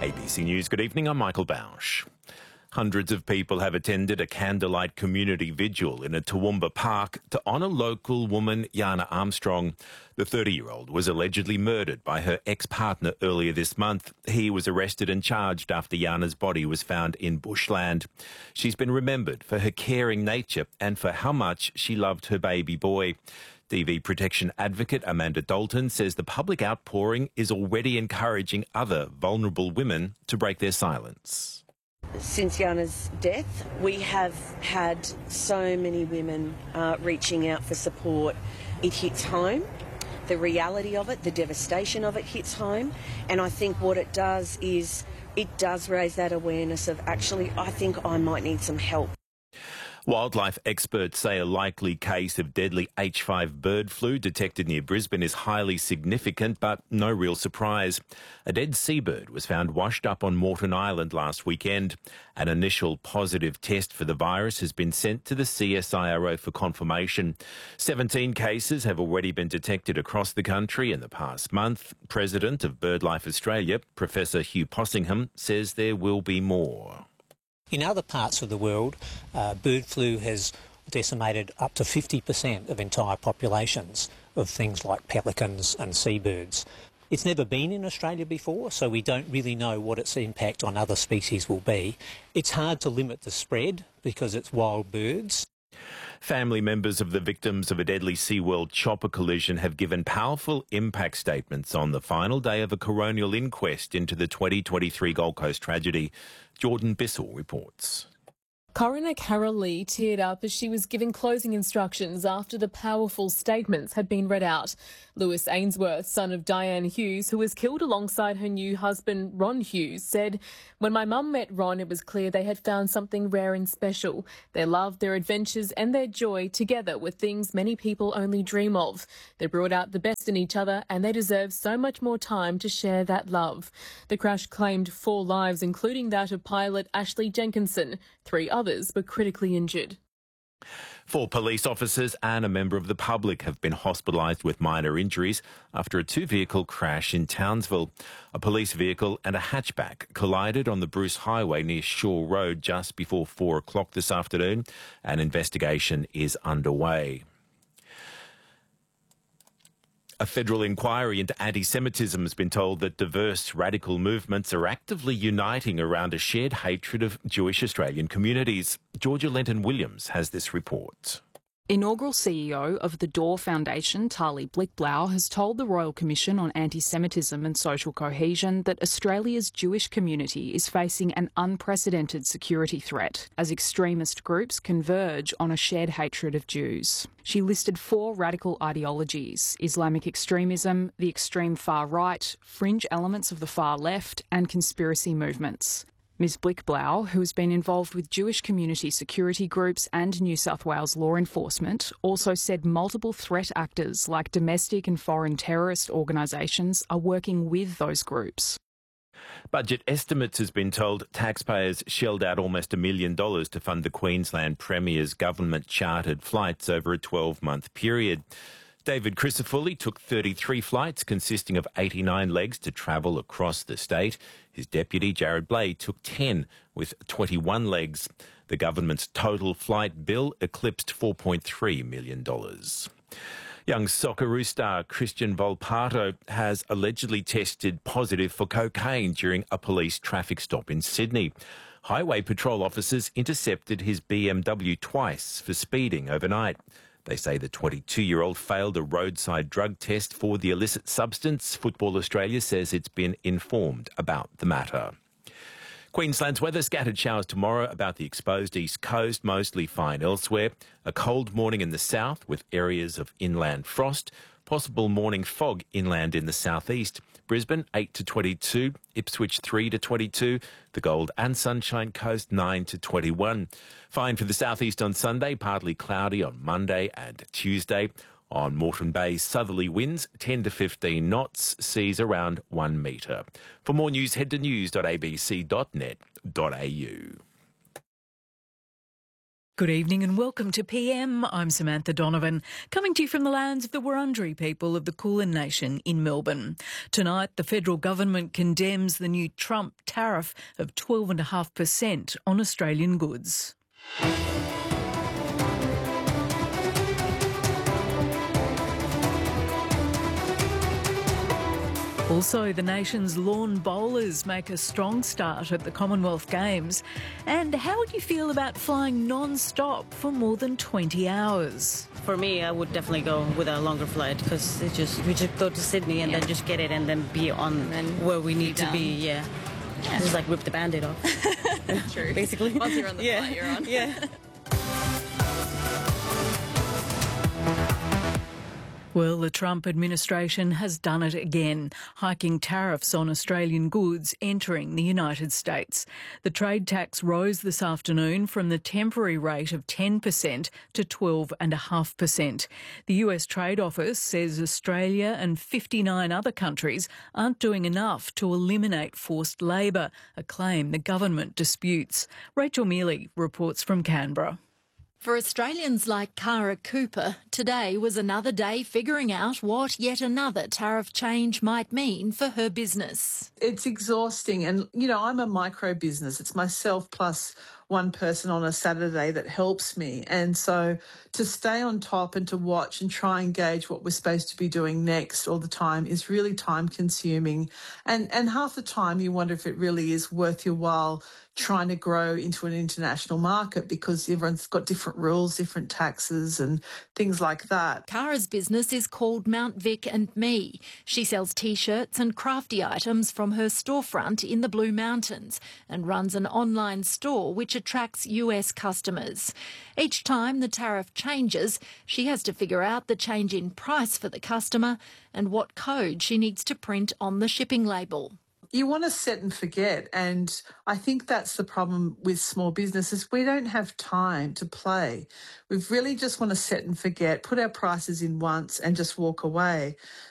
ABC News, good evening, I'm Michael Bausch. Hundreds of people have attended a candlelight community vigil in a Toowoomba park to honour local woman Yana Armstrong. The 30-year-old was allegedly murdered by her ex-partner earlier this month. He was arrested and charged after Yana's body was found in bushland. She's been remembered for her caring nature and for how much she loved her baby boy. DV protection advocate Amanda Dalton says the public outpouring is already encouraging other vulnerable women to break their silence. Since Yana's death, we have had so many women reaching out for support. It hits home. The reality of it, the devastation of it hits home. And I think what it does is it does raise that awareness of actually, I think I might need some help. Wildlife experts say a likely case of deadly H5 bird flu detected near Brisbane is highly significant, but no real surprise. A dead seabird was found washed up on Moreton Island last weekend. An initial positive test for the virus has been sent to the CSIRO for confirmation. 17 cases have already been detected across the country in the past month. President of BirdLife Australia, Professor Hugh Possingham, says there will be more. In other parts of the world, bird flu has decimated up to 50% of entire populations of things like pelicans and seabirds. It's never been in Australia before, so we don't really know what its impact on other species will be. It's hard to limit the spread because it's wild birds. Family members of the victims of a deadly SeaWorld chopper collision have given powerful impact statements on the final day of a coronial inquest into the 2023 Gold Coast tragedy. Jordan Bissell reports. Coroner Carol Lee teared up as she was giving closing instructions after the powerful statements had been read out. Lewis Ainsworth, son of Diane Hughes, who was killed alongside her new husband Ron Hughes, said, "When my mum met Ron, it was clear they had found something rare and special. Their love, their adventures and their joy together were things many people only dream of. They brought out the best in each other and they deserve so much more time to share that love." The crash claimed 4 lives, including that of pilot Ashley Jenkinson. 3 others were critically injured. 4 police officers and a member of the public have been hospitalised with minor injuries after a 2-vehicle crash in Townsville. A police vehicle and a hatchback collided on the Bruce Highway near Shaw Road just before 4 o'clock this afternoon. An investigation is underway. A federal inquiry into anti-Semitism has been told that diverse radical movements are actively uniting around a shared hatred of Jewish Australian communities. Georgia Lenton-Williams has this report. Inaugural CEO of the Door Foundation, Tali Blickblau, has told the Royal Commission on Anti-Semitism and Social Cohesion that Australia's Jewish community is facing an unprecedented security threat as extremist groups converge on a shared hatred of Jews. She listed 4 radical ideologies: Islamic extremism, the extreme far right, fringe elements of the far left, and conspiracy movements. Ms Blickblau, who has been involved with Jewish community security groups and New South Wales law enforcement, also said multiple threat actors like domestic and foreign terrorist organisations are working with those groups. Budget Estimates has been told taxpayers shelled out almost $1 million to fund the Queensland Premier's government-chartered flights over a 12-month period. David Crisafulli took 33 flights consisting of 89 legs to travel across the state. His deputy, Jared Blay, took 10 with 21 legs. The government's total flight bill eclipsed $4.3 million. Young Socceroo star Christian Volpato has allegedly tested positive for cocaine during a police traffic stop in Sydney. Highway patrol officers intercepted his BMW twice for speeding overnight. They say the 22-year-old failed a roadside drug test for the illicit substance. Football Australia says it's been informed about the matter. Queensland's weather: scattered showers tomorrow about the exposed east coast, mostly fine elsewhere. A cold morning in the south with areas of inland frost. Possible morning fog inland in the southeast. Brisbane 8 to 22, Ipswich 3 to 22, the Gold and Sunshine Coast 9 to 21. Fine for the southeast on Sunday, partly cloudy on Monday and Tuesday. On Moreton Bay, southerly winds 10 to 15 knots, seas around 1 metre. For more news, head to news.abc.net.au. Good evening and welcome to PM. I'm Samantha Donovan, coming to you from the lands of the Wurundjeri people of the Kulin Nation in Melbourne. Tonight, the federal government condemns the new Trump tariff of 12.5% on Australian goods. Also, the nation's lawn bowlers make a strong start at the Commonwealth Games. And how would you feel about flying non-stop for more than 20 hours? For me, I would definitely go with a longer flight because we just go to Sydney and then just get it and then be on where we need to be. Yeah. Just like rip the Band-Aid off. True. Basically. Once you're on the flight, you're on. Yeah. Well, the Trump administration has done it again, hiking tariffs on Australian goods entering the United States. The trade tax rose this afternoon from the temporary rate of 10% to 12.5%. The US Trade Office says Australia and 59 other countries aren't doing enough to eliminate forced labour, a claim the government disputes. Rachel Mealy reports from Canberra. For Australians like Cara Cooper, today was another day figuring out what yet another tariff change might mean for her business. It's exhausting and, I'm a micro business. It's myself plus one person on a Saturday that helps me. And so to stay on top and to watch and try and gauge what we're supposed to be doing next all the time is really time consuming. And half the time you wonder if it really is worth your while trying to grow into an international market because everyone's got different rules, different taxes and things like that. Cara's business is called Mount Vic and Me. She sells T-shirts and crafty items from her storefront in the Blue Mountains and runs an online store which attracts US customers. Each time the tariff changes, she has to figure out the change in price for the customer and what code she needs to print on the shipping label. You want to set and forget, and I think that's the problem with small businesses. We don't have time to play. We really just want to set and forget, put our prices in once and just walk away.